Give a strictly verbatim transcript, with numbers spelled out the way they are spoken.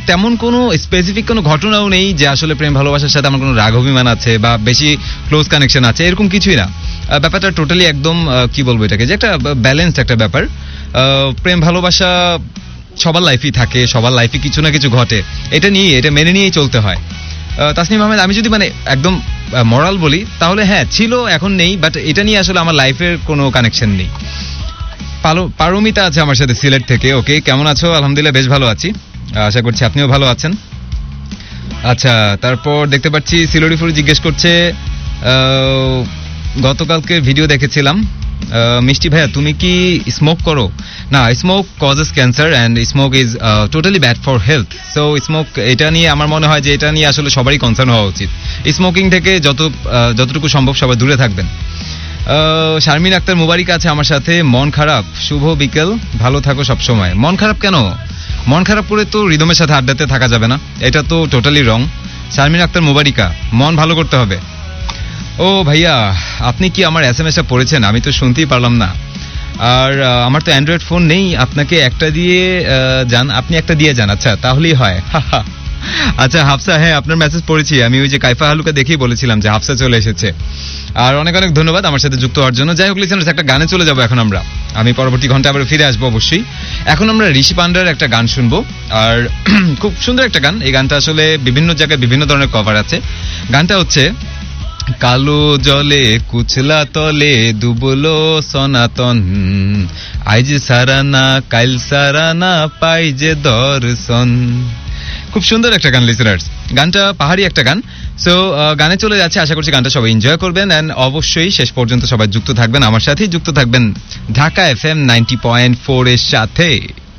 তেমন কোনো স্পেসিফিক কোনো ঘটনাও নেই যে আসলে প্রেম ভালোবাসার সাথে আমার কোনো রাগ অভিমান আছে বা বেশি ক্লোজ কানেকশন আছে, এরকম কিছুই না। ব্যাপারটা টোটালি একদম কি বলবো এটাকে, যে একটা ব্যালেন্সড একটা ব্যাপার। প্রেম ভালোবাসা সবার লাইফেই থাকে, সবার লাইফে কিছু না কিছু ঘটে, এটা নিয়ে এটা মেনে নিয়েই চলতে হয়। তাসনিম আহমেদ, আমি যদি মানে একদম মরাল বলি তাহলে হ্যাঁ ছিল, এখন নেই, বাট এটা নিয়ে আসলে আমার লাইফের কোনো কানেকশন নেই। পারমিতা আছে আমার সাথে সিলেট থেকে। ওকে, কেমন আছো? আলহামদুলিল্লাহ বেশ ভালো আছি, আশা করছি আপনিও ভালো আছেন। আচ্ছা, তারপর দেখতে পাচ্ছি সিলোরিফুরি জিজ্ঞেস করছে গতকালকে ভিডিও দেখেছিলাম, মিষ্টি ভাইয়া তুমি কি স্মোক করো? না, smoke causes cancer and smoke is totally bad for health. So smoke, এটা নিয়ে আমার মনে হয় যে এটা নিয়ে আসলে সবারই কনসার্ন হওয়া উচিত। স্মোকিং থেকে যত যতটুকু সম্ভব সবাই দূরে থাকবেন। শারমিন আক্তার মুবারিকা আছে আমার সাথে। মন খারাপ, শুভ বিকেল, ভালো থাকো সবসময়। মন খারাপ কেন? মন খারাপ করে তো রিদমের সাথে আড্ডাতে থাকা যাবে না, এটা তো টোটালি রং। শারমিন আক্তার মুবারিকা, মন ভালো করতে হবে। ও ভাইয়া, আপনি কি আমার এস এম এসটা পড়েছেন? আমি তো শুনতেই পারলাম না। আর আমার তো অ্যান্ড্রয়েড ফোন নেই, আপনাকে একটা দিয়ে যান, আপনি একটা দিয়ে যান। আচ্ছা, তাহলেই হয়। আচ্ছা হাফসা, হ্যাঁ আপনার মেসেজ পড়েছি আমি, ওই যে কাইফা হালুকা দেখেই বলেছিলাম যে হাফসা চলে এসেছে। আর অনেক অনেক ধন্যবাদ আমার সাথে যুক্ত হওয়ার জন্য। যাই হোক লিসেনার্স, একটা গানে চলে যাবো এখন আমরা। আমি পরবর্তী ঘন্টা আবার ফিরে আসবো অবশ্যই। এখন আমরা ঋষি পান্ডার একটা গান শুনবো, আর খুব সুন্দর একটা গান। এই গানটা আসলে বিভিন্ন জায়গায় বিভিন্ন ধরনের কভার আছে। গানটা হচ্ছে কালো জলে কুচলা তলে ডুবলো সনাতন, আইজ সারানা কাইল সারানা পাই যে দর্শন। খুব সুন্দর একটা গান লিসেনার্স, গানটা পাহাড়ি একটা গান। সো গানে চলে যাচ্ছে, আশা করছি গানটা সবাই এনজয় করবেন অ্যান্ড অবশ্যই শেষ পর্যন্ত সবাই যুক্ত থাকবেন, আমার সাথেই যুক্ত থাকবেন Dhaka F M ninety point four এর সাথে।